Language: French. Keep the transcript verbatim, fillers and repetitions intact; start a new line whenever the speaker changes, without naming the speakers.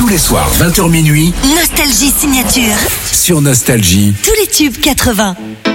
Tous les soirs, vingt heures minuit,
Nostalgie signature.
sur Nostalgie.
Tous les tubes quatre-vingts.